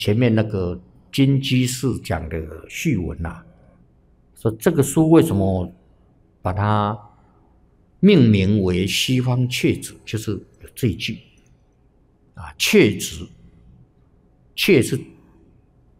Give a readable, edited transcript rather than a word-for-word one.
前面那个金居士讲的序文呐、说这个书为什么把它命名为西方确子，就是有这一句啊，确子，确是